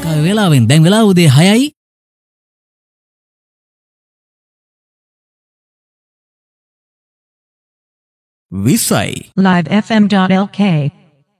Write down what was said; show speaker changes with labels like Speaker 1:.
Speaker 1: ලංකාවේ වෙලාවෙන් දැන් වෙලාව උදේ 6යි. විසයි
Speaker 2: livefm.lk